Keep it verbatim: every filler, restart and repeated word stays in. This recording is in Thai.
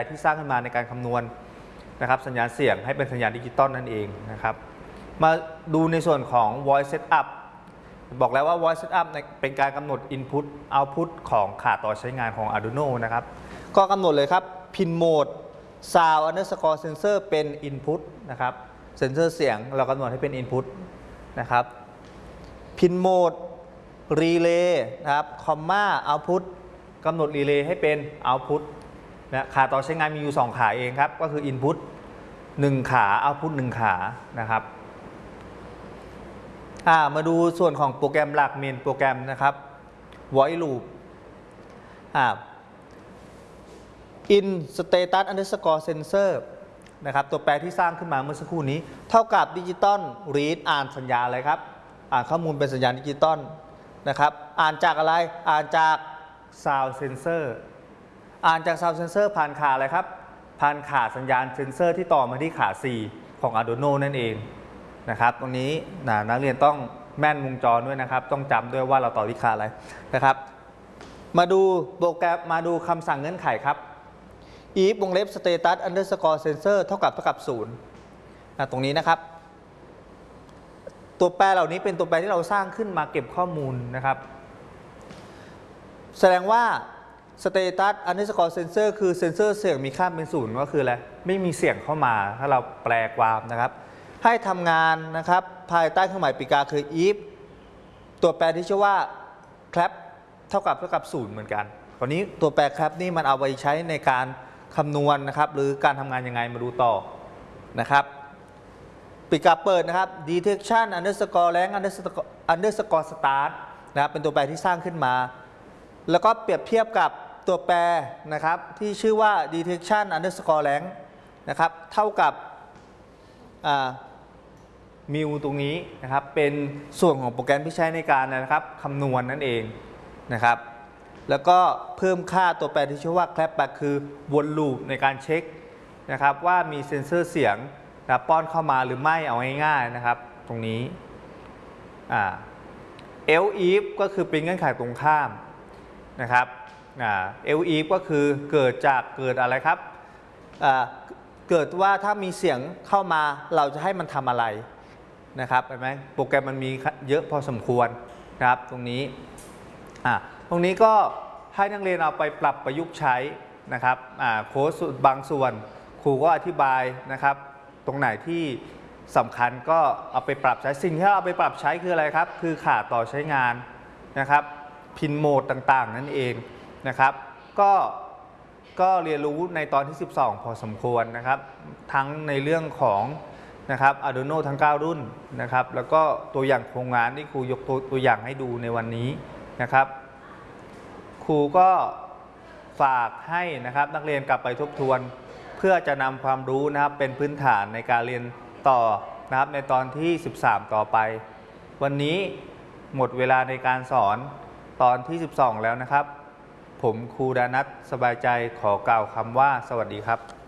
ที่สร้างขึ้นมาในการคำนวณนะครับสัญญาณเสียงให้เป็นสัญญาณดิจิตอลนั่นเองนะครับมาดูในส่วนของ voice setup บอกแล้วว่า voice setup เป็นการกำหนด input output ของขาต่อใช้งานของ Arduino นะครับก็กำหนดเลยครับ pin mode sound underscore sensor เป็น input นะครับเซนเซอร์เสียงเรากำหนดให้เป็น input นะครับ pin mode relay นะครับ comma output กำหนด relay ให้เป็น output นะขาต่อใช้งานมีอยู่สองขาเองครับก็คือ input หนึ่งขา output หนึ่งขานะครับอ่ามาดูส่วนของโปรแกรมหลักเมนโปรแกรมนะครับ void loop อ่า in status underscore sensor นะครับตัวแปรที่สร้างขึ้นมาเมื่อสักครู่นี้เท่ากับดิจิตอล read อ่านสัญญาณอะไรครับอ่านข้อมูลเป็นสัญญาณดิจิตอลนะครับอ่านจากอะไรอ่านจาก sound sensor อ่านจาก sound sensor ผ่านขาอะไรครับผ่านขาสัญญาณเซนเซอร์ที่ต่อมาที่ขา C ของ Arduino นั่นเองนะครับตรงนี้นะนักเรียนต้องแม่นวงจรด้วยนะครับต้องจำด้วยว่าเราต่อที่ขาอะไรนะครับมาดูโปรแกรมมาดูคำสั่งเงื่อนไขครับ if วงเล็บ status underscore sensor เท่ากับเท่ากับศูนย์นะตรงนี้นะครับตัวแปรเหล่านี้เป็นตัวแปรที่เราสร้างขึ้นมาเก็บข้อมูลนะครับแสดงว่า status underscore sensor คือเซนเซอร์เสียงมีค่าเป็นศูนย์ก็คืออะไรไม่มีเสียงเข้ามาถ้าเราแปลความนะครับให้ทำงานนะครับภายใต้เครื่องหมายปีกาคือ if ตัวแปรที่ชื่อว่า clap เท่ากับเท่ากับศูนย์เหมือนกันคราวนี้ตัวแปร clap นี่มันเอาไปใช้ในการคำนวณนะครับหรือการทำงานยังไงมาดูต่อนะครับปีกาเปิดนะครับ detection underscore rank underscore underscore start นะครับเป็นตัวแปรที่สร้างขึ้นมาแล้วก็เปรียบเทียบกับตัวแปรนะครับที่ชื่อว่า detection underscore rank นะครับเท่ากับมิวตรงนี้นะครับเป็นส่วนของโปรแกรมที่ใช้ในการนะครับคำนวณ น, นั่นเองนะครับแล้วก็เพิ่มค่าตัวแปรที่ชื่อว่า clapback คือวนลูปในการเช็คนะครับว่ามีเซ็นเซอร์เสียงนะป้อนเข้ามาหรือไม่เอาง่ายๆนะครับตรงนี้อ่า else if ก็คือเป็นเงื่อนไขตรงข้ามนะครับอ่า else if ก็คือเกิดจากเกิดอะไรครับอ่าเกิดว่าถ้ามีเสียงเข้ามาเราจะให้มันทำอะไรนะครับเห็นไหมโปรแกรมมันมีเยอะพอสมควรนะครับตรงนี้อ่าตรงนี้ก็ให้นักเรียนเอาไปปรับประยุกต์ใช้นะครับอ่าโค้ดบางส่วนครูก็อธิบายนะครับตรงไหนที่สำคัญก็เอาไปปรับใช้สิ่งที่เราเอาไปปรับใช้คืออะไรครับคือขาต่อใช้งานนะครับพินโหมดต่างๆนั่นเองนะครับก็ก็เรียนรู้ในตอนที่สิบสองพอสมควรนะครับทั้งในเรื่องของนะครับ Arduino ทั้งเก้ารุ่นนะครับแล้วก็ตัวอย่างโครงงานที่ครูยกตัวตัวอย่างให้ดูในวันนี้นะครับครูก็ฝากให้นะครับนักเรียนกลับไปทบทวนเพื่อจะนำความรู้นะครับเป็นพื้นฐานในการเรียนต่อนะครับในตอนที่สิบสามต่อไปวันนี้หมดเวลาในการสอนตอนที่สิบสองแล้วนะครับผมครูดานัทสบายใจขอกล่าวคำว่าสวัสดีครับ